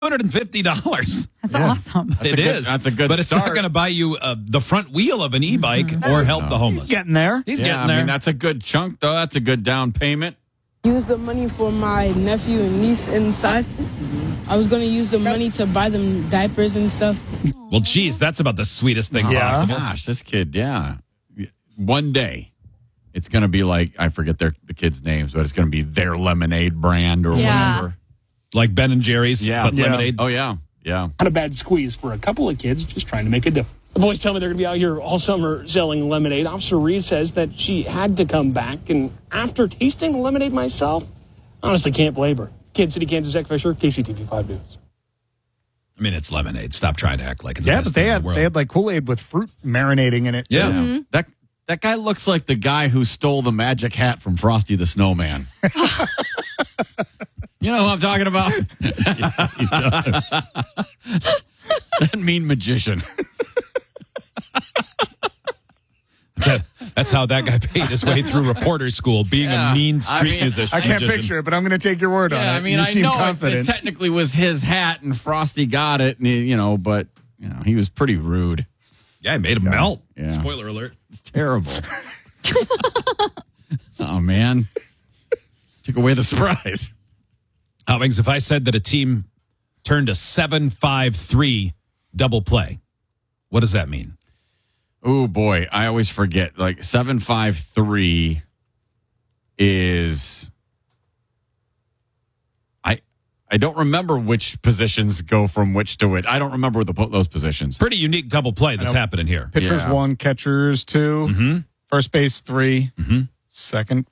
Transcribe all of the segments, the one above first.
$250. That's awesome. That's a good But it's start. not going to buy you the front wheel of an e-bike or help the homeless. Getting there. He's Yeah, getting I there. mean, that's a good chunk, though. That's a good down payment. Use the money for my nephew and niece inside. I was going to use the money to buy them diapers and stuff. Well, geez, that's about the sweetest thing Yeah. possible. Gosh, this kid, yeah. One day, it's going to be like, I forget the kids' names, but it's going to be their lemonade brand or whatever. Like Ben and Jerry's, Yeah. but Yeah. lemonade. Oh, yeah. Yeah. Not a bad squeeze for a couple of kids just trying to make a difference. The boys tell me they're going to be out here all summer selling lemonade. Officer Reed says that she had to come back, and after tasting the lemonade myself, honestly can't blame her. Kansas City, Kansas, Zach Fisher, KCTV 5 News. I mean, it's lemonade. Stop trying to act like it's the Yeah, best but they thing in had the world. they had like Kool-Aid with fruit marinating in it. Yeah. too. That guy looks like the guy who stole the magic hat from Frosty the Snowman. You know who I'm talking about? He does. That mean magician. That's how that guy paid his way through reporter school, being Yeah. a mean I street mean, musician. I can't picture it, but I'm going to take your word on it. Yeah, I mean, you I seem know confident. it technically was his hat, and Frosty got it, and but he was pretty rude. Yeah, he made him melt. Yeah. Spoiler alert. It's terrible. Oh man, took away the surprise. Wings, if I said that a team turned a 7-5-3 double play, what does that mean? Oh boy, I always forget. Like 7-5-3 is. I don't remember which positions go from which to which. I don't remember those positions. Pretty unique double play that's happening here. Pitchers Yeah. 1, catchers 2, first base 3, Mhm. second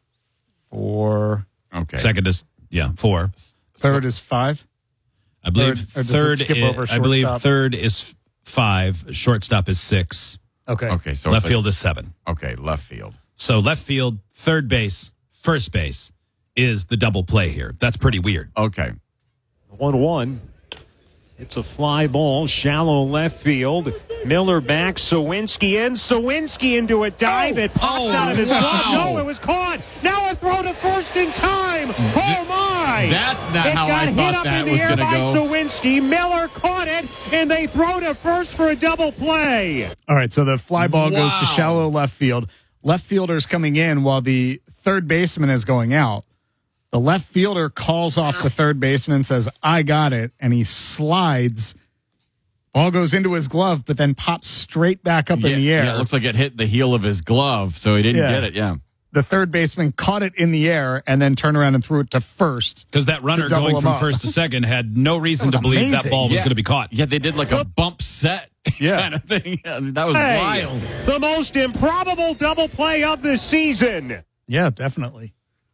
4, Okay. Second is 4. third is 5. I believe Third- or does it third. skip over I believe shortstop? third is 5. Shortstop is 6. Okay. Okay. So Left it's field is 7. Okay, left field. So left field, third base, first base is the double play here. That's pretty weird. Okay. 1-1. It's a fly ball, shallow left field. Miller back, Sawinski into a dive. It pops out of his glove. No, it was caught. Now a throw to first in time. Oh, my. That's not how I It got hit thought up that in the was air going to by go. Sawinski. Miller caught it, and they throw to first for a double play. All right, so the fly ball goes to Wow. shallow left field. Left fielder's coming in while the third baseman is going out. The left fielder calls off the third baseman, says, I got it, and he slides. Ball goes into his glove, but then pops straight back up in the air. Yeah, it looks like it hit the heel of his glove, so he didn't Yeah. get it. Yeah. The third baseman caught it in the air and then turned around and threw it to first. Because that runner To double going him from up. first to second had no reason to believe that amazing. ball was Yeah. going to be caught. Yeah, they did like a bump set kind of thing. Yeah, that was Hey, wild. the most improbable double play of the season. Yeah, definitely.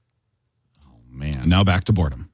Man. And now back to boredom.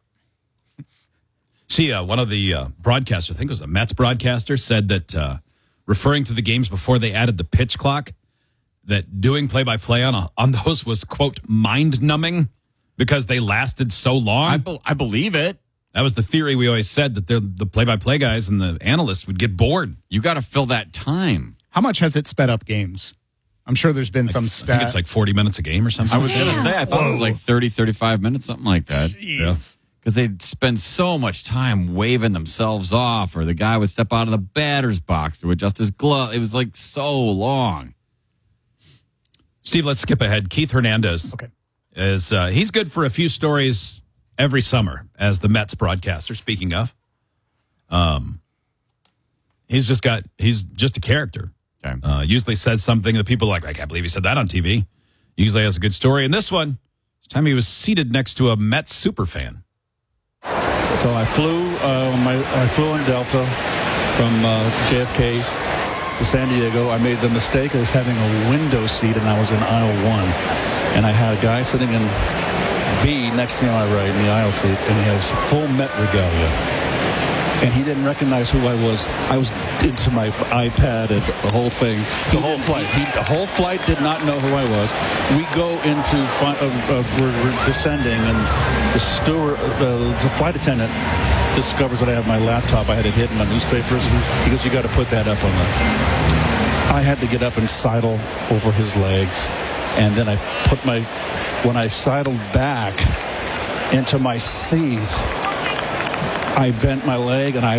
See, one of the broadcasters, I think it was a Mets broadcaster, said that referring to the games before they added the pitch clock, that doing play-by-play on those was, quote, mind-numbing because they lasted so long. I believe it. That was the theory we always said, that the play-by-play guys and the analysts would get bored. You got to fill that time. How much has it sped up games? I'm sure there's been some I stat. think it's like 40 minutes a game or something. I was going to say, I thought it was like 30, 35 minutes, something like that. Yeah. Because they'd spend so much time waving themselves off, or the guy would step out of the batter's box to adjust his glove. It was like so long. Steve, let's skip ahead. Keith Hernandez is he's good for a few stories every summer as the Mets broadcaster. Speaking of, he's just a character. Okay. Usually says something that people are like, I can't believe he said that on TV. Usually has a good story. And this one, this time he was seated next to a Mets super fan. So I flew in Delta from JFK to San Diego. I made the mistake of having a window seat, and I was in aisle 1. And I had a guy sitting in B next to me on my right in the aisle seat, and he has full Met regalia. And he didn't recognize who I was. I was into my iPad and the whole thing. The whole flight. The whole flight did not know who I was. We go into, we're descending, and the steward, the flight attendant discovers that I have my laptop. I had it hidden in my newspapers. He goes, you got to put that up on the... I had to get up and sidle over his legs. And then when I sidled back into my seat, I bent my leg and I